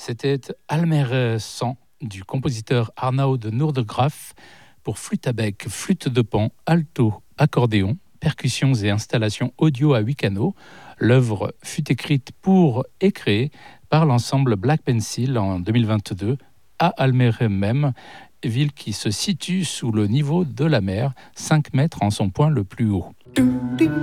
C'était Almere 100 du compositeur Arnaud de Noordegraf pour flûte à bec, flûte de pan, alto, accordéon, percussions et installations audio à 8 canaux. L'œuvre fut écrite pour et créée par l'ensemble Black Pencil en 2022 à Almere même, ville qui se situe sous le niveau de la mer, 5 mètres en son point le plus haut.